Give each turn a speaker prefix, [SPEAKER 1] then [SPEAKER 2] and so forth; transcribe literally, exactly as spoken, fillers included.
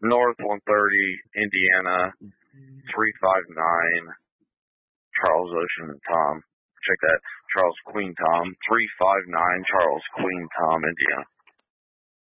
[SPEAKER 1] North one thirty, Indiana, three five nine, Charles Ocean and Tom. Check that. Charles Queen Tom, three five nine, Charles Queen Tom, Indiana.